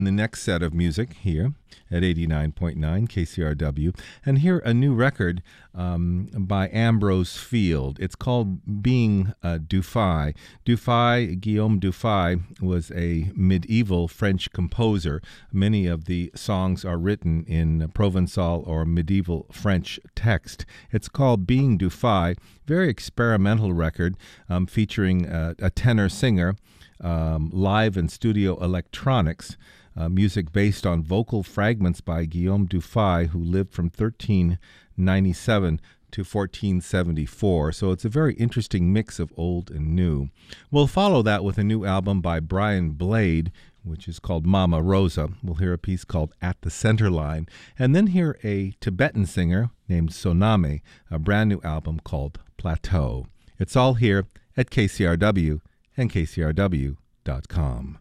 The next set of music here at 89.9 KCRW, and here a new record by Ambrose Field. It's called Being Dufay. Guillaume Dufay, was a medieval French composer. Many of the songs are written in Provençal or medieval French text. It's called Being Dufay, very experimental record featuring a tenor singer, live and studio electronics. Music based on vocal fragments by Guillaume Dufay, who lived from 1397 to 1474. So it's a very interesting mix of old and new. We'll follow that with a new album by Brian Blade, which is called Mama Rosa. We'll hear a piece called At the Center Line, and then hear a Tibetan singer named Soname, a brand new album called Plateau. It's all here at KCRW and KCRW.com.